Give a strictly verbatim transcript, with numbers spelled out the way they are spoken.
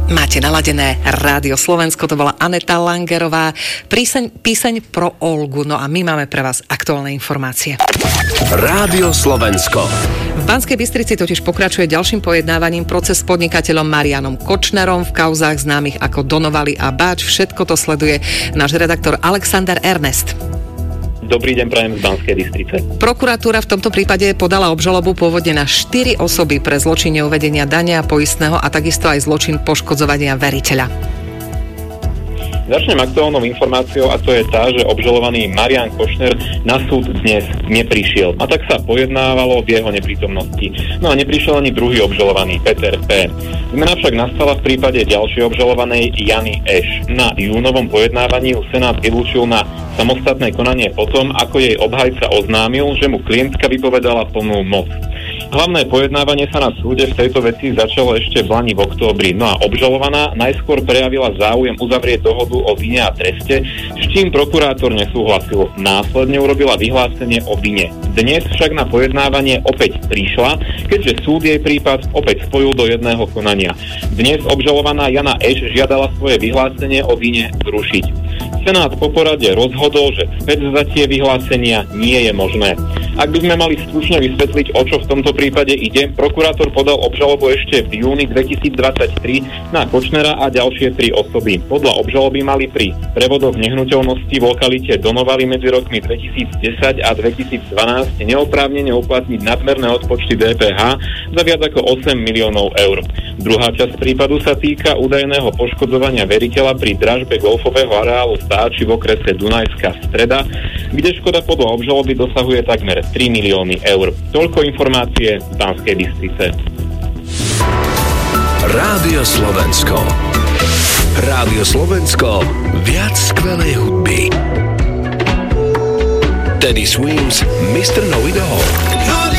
Máte naladené Rádio Slovensko, to bola Aneta Langerová, píseň, píseň pro Olgu. No a my máme pre vás aktuálne informácie. Rádio Slovensko. V Banskej Bystrici totiž pokračuje ďalším pojednávaním proces s podnikateľom Marianom Kočnerom v kauzách známych ako Donovali a Báč. Všetko to sleduje náš redaktor Alexander Ernest. Dobrý deň, prajem z Banskej Bystrice. Prokuratúra v tomto prípade podala obžalobu pôvodne na štyri osoby pre zločin neuvedenia dania poistného a takisto aj zločin poškodzovania veriteľa. Začnem aktuálnou informáciou a to je tá, že obžalovaný Marian Kočner na súd dnes neprišiel. A tak sa pojednávalo v jeho neprítomnosti. No a neprišiel ani druhý obžalovaný, Peter P. Zmena však nastala v prípade ďalšej obžalovanej Jany Eš. Na júnovom pojednávaní ju Senát vylúčil na samostatné konanie potom, ako jej obhajca oznámil, že mu klientka vypovedala plnú moc. Hlavné pojednávanie sa na súde v tejto veci začalo ešte v lani v októbri. No a obžalovaná najskôr prejavila záujem uzavrieť dohodu o vine a treste, s čím prokurátor nesúhlasil. Následne urobila vyhlásenie o vine. Dnes však na pojednávanie opäť prišla, keďže súd jej prípad opäť spojil do jedného konania. Dnes obžalovaná Jana Eš žiadala svoje vyhlásenie o vine zrušiť. Senát po porade rozhodol, že späťvzatie vyhlásenia nie je možné. Ak by sme mali stručne vysvetliť, o čo v tomto prípade ide, prokurátor podal obžalobu ešte v júni dvetisícdvadsaťtri na Kočnera a ďalšie tri osoby. Podľa obžaloby mali pri prevodoch nehnuteľnosti v lokalite Donovali medzi rokmi dvetisícdesať a dvetisícdvanásť neoprávnene uplatniť nadmerné odpočty dé pé há za viac ako osem miliónov eur. Druhá časť prípadu sa týka údajného poškodzovania veriteľa pri dražbe golfového areálu Stáči v okrese Dunajská Streda, kde škoda podľa obžaloby dosahuje takmer tri milióny eur. Toľko informácie z Banskej Bystrice. Rádio Slovensko. Rádio Slovensko. Viac skvelej hudby. Teddy Swims, mister Know It All.